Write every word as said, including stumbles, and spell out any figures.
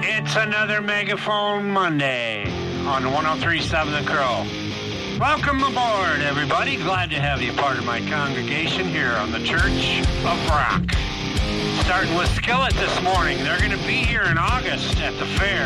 It's another Megaphone Monday on one oh three point seven The Crow. Welcome aboard, everybody. Glad to have you part of my congregation here on the Church of Rock. Starting with Skillet this morning. They're going to be here in August at the fair.